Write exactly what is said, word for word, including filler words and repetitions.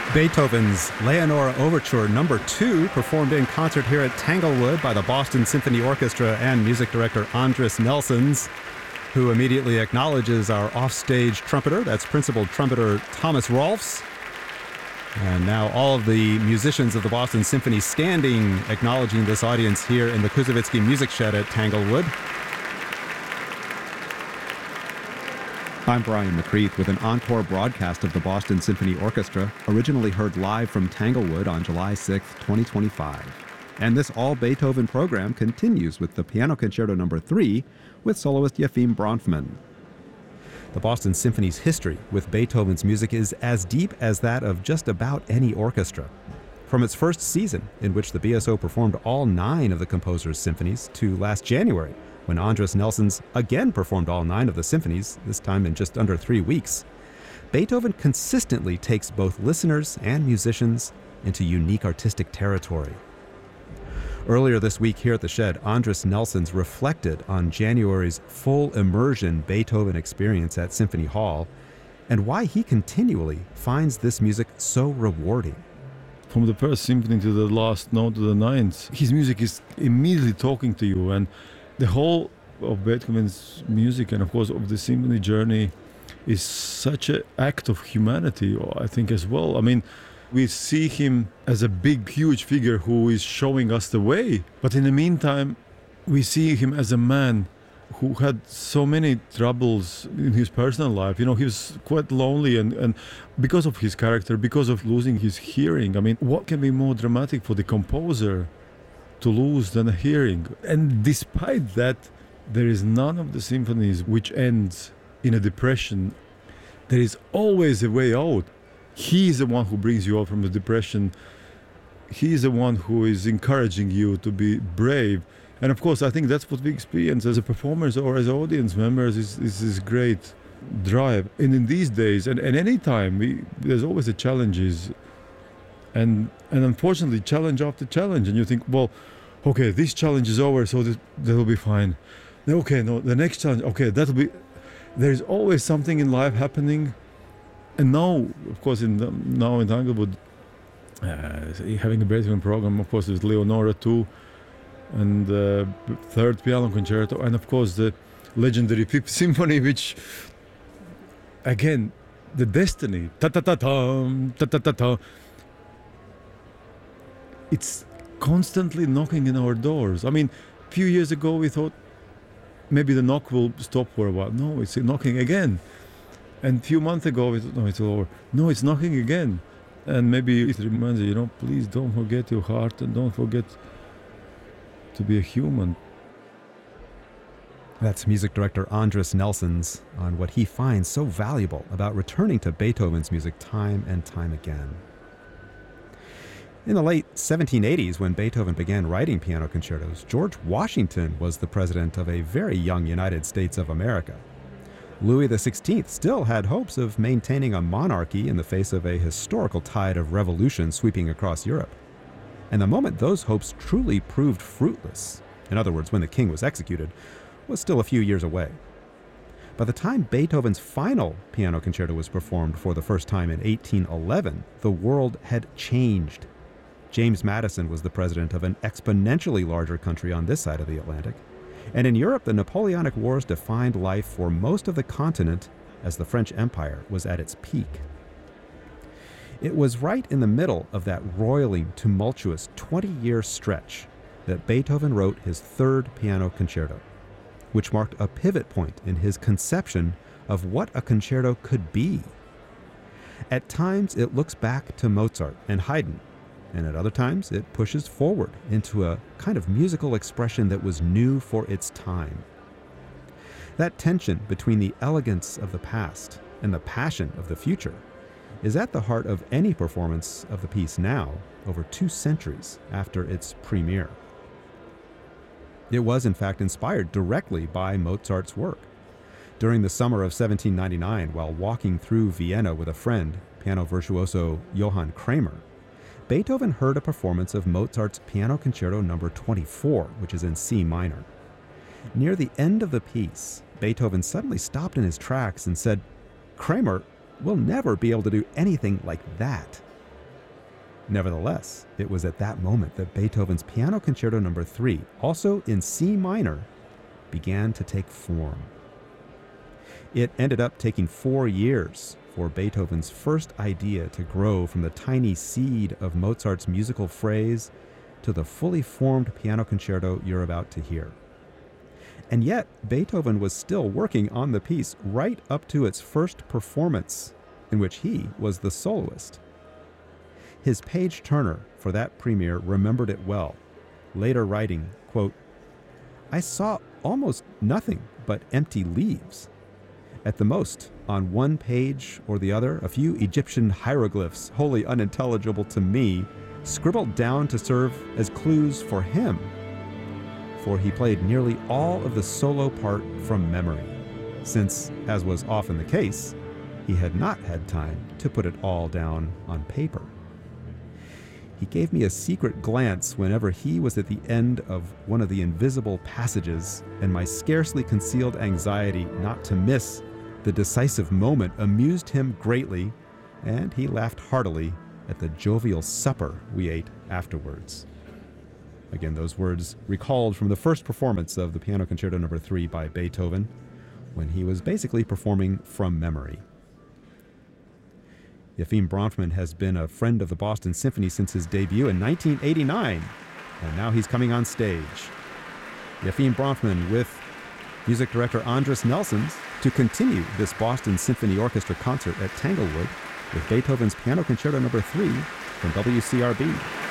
Beethoven's Leonore Overture Number two, performed in concert here at Tanglewood by the Boston Symphony Orchestra and music director Andris Nelsons, who immediately acknowledges our offstage trumpeter. That's principal trumpeter Thomas Rolfs. And now all of the musicians of the Boston Symphony standing, acknowledging this audience here in the Kuzovitsky Music Shed at Tanglewood. I'm Brian McCreath with an encore broadcast of the Boston Symphony Orchestra, originally heard live from Tanglewood on July sixth, twenty twenty-five. And this all-Beethoven program continues with the Piano Concerto Number three with soloist Yefim Bronfman. The Boston Symphony's history with Beethoven's music is as deep as that of just about any orchestra. From its first season, in which the B S O performed all nine of the composer's symphonies, to last January, when Andris Nelsons again performed all nine of the symphonies, this time in just under three weeks, Beethoven consistently takes both listeners and musicians into unique artistic territory. Earlier this week here at the Shed, Andris Nelsons reflected on January's full immersion Beethoven experience at Symphony Hall and why he continually finds this music so rewarding. From the first symphony to the last note to the ninth, his music is immediately talking to you, and the whole of Beethoven's music and of course of the symphony journey is such an act of humanity, I think, as well. I mean, we see him as a big, huge figure who is showing us the way. But in the meantime, we see him as a man who had so many troubles in his personal life. You know, he was quite lonely, and, and because of his character, because of losing his hearing. I mean, what can be more dramatic for the composer to lose than a hearing? And despite that, there is none of the symphonies which ends in a depression. There is always a way out. He is the one who brings you out from the depression. He is the one who is encouraging you to be brave. And of course, I think that's what we experience as a performers or as audience members, is, is this great drive. And in these days, and, and any time, we, there's always the challenges. And and unfortunately, challenge after challenge. And you think, well, okay, this challenge is over, so this, that will be fine. Okay, no, the next challenge, okay, that'll be... There's always something in life happening. And now, of course, in the, now in Tanglewood, uh, having a Beethoven program, of course, with Leonora too, and the uh, third piano concerto, and of course the legendary Fifth Symphony, which, again, the destiny, ta-ta-ta-ta, ta-ta-ta-ta, it's constantly knocking in our doors. I mean, a few years ago we thought maybe the knock will stop for a while. No, it's knocking again. And a few months ago we thought, no, it's over. No, it's knocking again. And maybe it reminds you, you know, please don't forget your heart and don't forget to be a human. That's music director Andris Nelsons on what he finds so valuable about returning to Beethoven's music time and time again. In the late seventeen eighties, when Beethoven began writing piano concertos, George Washington was the president of a very young United States of America. Louis the sixteenth still had hopes of maintaining a monarchy in the face of a historical tide of revolution sweeping across Europe. And the moment those hopes truly proved fruitless, in other words, when the king was executed, was still a few years away. By the time Beethoven's final piano concerto was performed for the first time in eighteen eleven, the world had changed. James Madison was the president of an exponentially larger country on this side of the Atlantic. And in Europe, the Napoleonic Wars defined life for most of the continent as the French Empire was at its peak. It was right in the middle of that roiling, tumultuous twenty-year stretch that Beethoven wrote his third piano concerto, which marked a pivot point in his conception of what a concerto could be. At times, it looks back to Mozart and Haydn, and at other times, it pushes forward into a kind of musical expression that was new for its time. That tension between the elegance of the past and the passion of the future is at the heart of any performance of the piece now, over two centuries after its premiere. It was, in fact, inspired directly by Mozart's work. During the summer of seventeen ninety-nine, while walking through Vienna with a friend, piano virtuoso Johann Kramer, Beethoven heard a performance of Mozart's Piano Concerto Number twenty-four, which is in C minor. Near the end of the piece, Beethoven suddenly stopped in his tracks and said, "Kramer, we'll never be able to do anything like that." Nevertheless, it was at that moment that Beethoven's Piano Concerto Number three, also in C minor, began to take form. It ended up taking four years for Beethoven's first idea to grow from the tiny seed of Mozart's musical phrase to the fully formed piano concerto you're about to hear. And yet, Beethoven was still working on the piece right up to its first performance, in which he was the soloist. His page turner for that premiere remembered it well, later writing, quote, "I saw almost nothing but empty leaves. At the most, on one page or the other, a few Egyptian hieroglyphs, wholly unintelligible to me, scribbled down to serve as clues for him. For he played nearly all of the solo part from memory, since, as was often the case, he had not had time to put it all down on paper. He gave me a secret glance whenever he was at the end of one of the invisible passages, and my scarcely concealed anxiety not to miss the decisive moment amused him greatly, and he laughed heartily at the jovial supper we ate afterwards." Again, those words recalled from the first performance of the Piano Concerto Number three by Beethoven, when he was basically performing from memory. Efim Bronfman has been a friend of the Boston Symphony since his debut in nineteen eighty-nine, and now he's coming on stage. Efim Bronfman with music director Andris Nelsons to continue this Boston Symphony Orchestra concert at Tanglewood with Beethoven's Piano Concerto Number three from W C R B.